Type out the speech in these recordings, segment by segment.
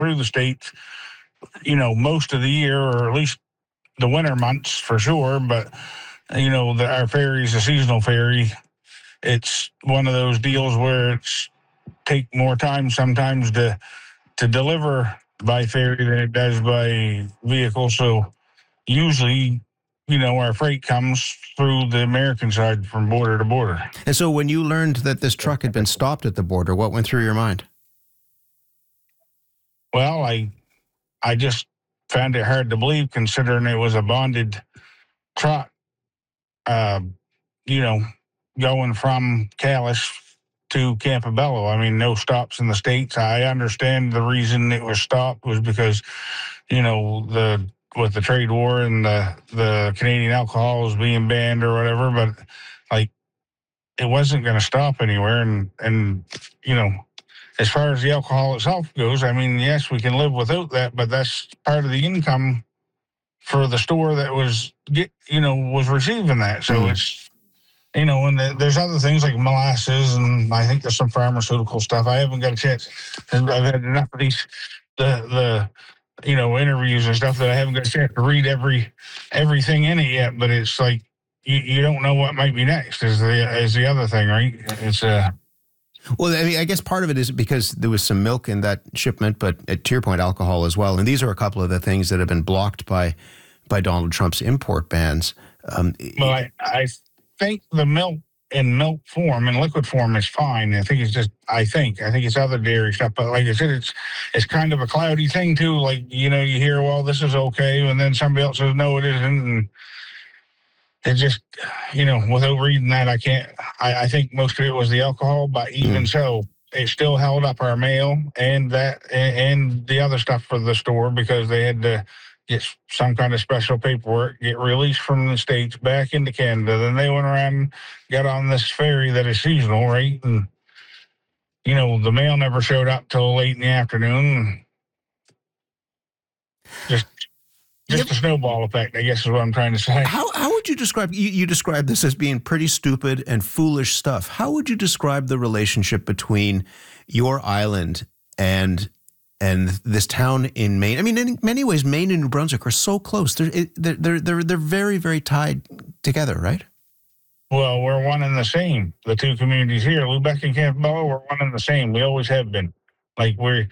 through the states, most of the year, or at least the winter months for sure. But our ferry is a seasonal ferry. It's one of those deals where it's take more time sometimes to deliver by ferry than it does by vehicle. So usually, our freight comes through the American side from border to border. And so when you learned that this truck had been stopped at the border, what went through your mind? Well, I just found it hard to believe, considering it was a bonded truck, going from Calais to Campobello. I mean, no stops in the States. I understand the reason it was stopped was because, with the trade war and the Canadian alcohol was being banned or whatever, but it wasn't going to stop anywhere. And as far as the alcohol itself goes, I mean, yes, we can live without that, but that's part of the income for the store that was receiving that. So it's, and there's other things like molasses, and I think there's some pharmaceutical stuff. I haven't got a chance. I've had enough of these, the interviews and stuff, that I haven't got a chance to read everything in it yet. But it's like you don't know what might be next. Is the other thing, right? It's Well, I mean, I guess part of it is because there was some milk in that shipment, but to your point, alcohol as well. And these are a couple of the things that have been blocked by Donald Trump's import bans. Well, I think the milk in liquid form is fine. I think it's other dairy stuff. But like I said, it's kind of a cloudy thing too. Like, you hear, well, this is okay, and then somebody else says, no, it isn't. And it just, without reading that, I think most of it was the alcohol, but even so, it still held up our mail and the other stuff for the store, because they had to get some kind of special paperwork, get released from the States back into Canada. Then they went around, got on this ferry that is seasonal, right? And, the mail never showed up till late in the afternoon. Just a snowball effect, I guess, is what I'm trying to say. How would you describe, you describe this as being pretty stupid and foolish stuff. How would you describe the relationship between your island and this town in Maine? I mean, in many ways, Maine and New Brunswick are so close. They're very, very tied together, right? Well, we're one and the same. The two communities here, Lubec and Campobello, we're one and the same. We always have been. Like, we're,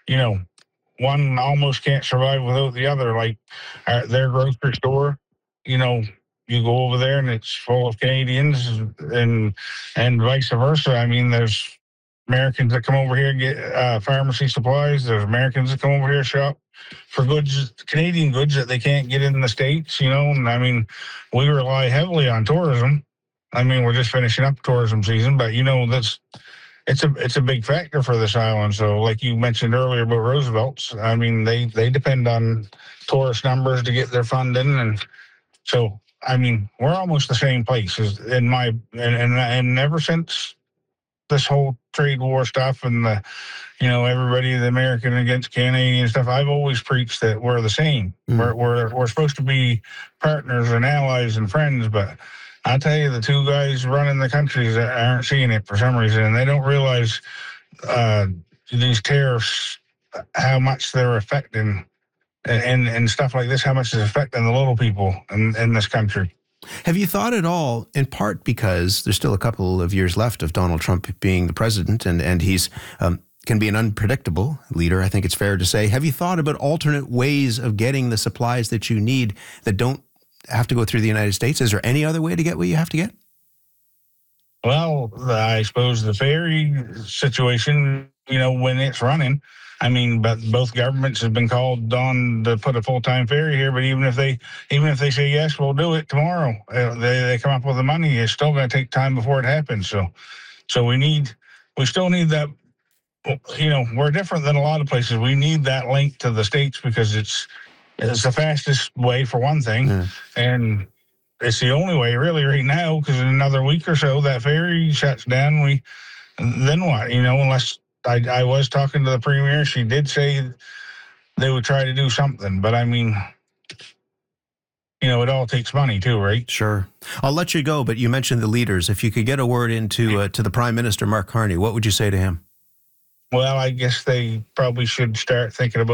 one almost can't survive without the other. Like their grocery store, you go over there and it's full of Canadians, and vice versa. I mean, there's Americans that come over here and get pharmacy supplies. There's Americans that come over here shop for goods, Canadian goods that they can't get in the States, And I mean, we rely heavily on tourism. I mean, we're just finishing up tourism season, but it's a big factor for this island. So like you mentioned earlier about Roosevelt's, I mean, they depend on tourist numbers to get their funding. And so, I mean, we're almost the same place and ever since this whole trade war stuff and everybody, the American against Canadian stuff, I've always preached that we're the same. We're supposed to be partners and allies and friends, but I tell you, the two guys running the countries aren't seeing it for some reason, and they don't realize these tariffs, how much they're affecting, and stuff like this, how much it's affecting the little people in this country. Have you thought at all, in part because there's still a couple of years left of Donald Trump being the president, and he's can be an unpredictable leader, I think it's fair to say. Have you thought about alternate ways of getting the supplies that you need that don't have to go through the United States? Is there any other way to get what you have to get? Well, I suppose the ferry situation, when it's running, I mean, but both governments have been called on to put a full-time ferry here. But even if they say yes, we'll do it tomorrow, they come up with the money, it's still going to take time before it happens. So we still need that. We're different than a lot of places. We need that link to the States because it's the fastest way, for one thing, and it's the only way really right now, because in another week or so that ferry shuts down. Then what? Unless I was talking to the premier, she did say they would try to do something, but I mean, it all takes money too, right? Sure. I'll let you go, but you mentioned the leaders. If you could get a word into to the Prime Minister, Mark Carney, what would you say to him? Well, I guess they probably should start thinking about